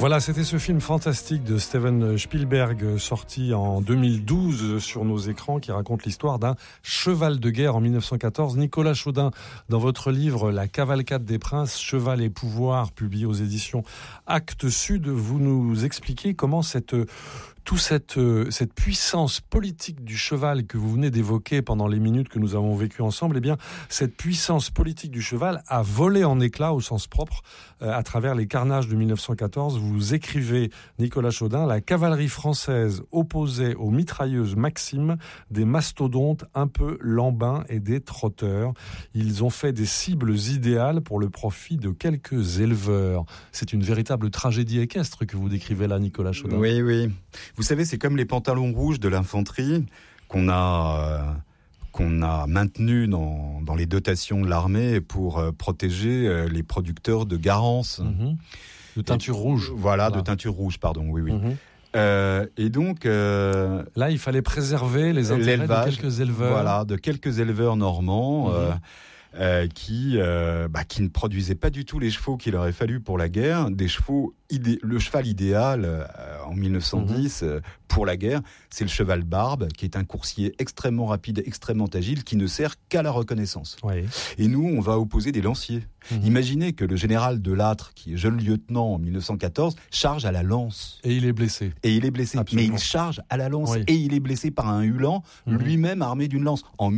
Voilà, c'était ce film fantastique de Steven Spielberg sorti en 2012 sur nos écrans qui raconte l'histoire d'un cheval de guerre en 1914. Nicolas Chaudin, dans votre livre La cavalcade des princes, cheval et pouvoir, publié aux éditions Actes Sud, vous nous expliquez comment cette puissance politique du cheval que vous venez d'évoquer pendant les minutes que nous avons vécues ensemble, eh bien, cette puissance politique du cheval a volé en éclats au sens propre à travers les carnages de 1914. Vous écrivez, Nicolas Chaudin, la cavalerie française opposait aux mitrailleuses Maxim des mastodontes un peu lambins et des trotteurs. Ils ont fait des cibles idéales pour le profit de quelques éleveurs. C'est une véritable tragédie équestre que vous décrivez là, Nicolas Chaudin. Oui, oui. Vous savez, c'est comme les pantalons rouges de l'infanterie qu'on a maintenus dans les dotations de l'armée pour protéger les producteurs de garance. Mmh. De teinture rouge. Voilà, de teinture rouge, pardon, oui. Mmh. Et donc... là, il fallait préserver les intérêts de quelques éleveurs. Voilà, de quelques éleveurs normands qui ne produisaient pas du tout les chevaux qu'il aurait fallu pour la guerre. Des chevaux, le cheval idéal en 1910 pour la guerre, c'est le cheval Barbe, qui est un coursier extrêmement rapide, extrêmement agile, qui ne sert qu'à la reconnaissance. Oui. Et nous, on va opposer des lanciers. Imaginez que le général de Lattre, qui est jeune lieutenant en 1914, charge à la lance. Et il est blessé. Absolument. Mais il charge à la lance et il est blessé par un Ulan, lui-même armé d'une lance. En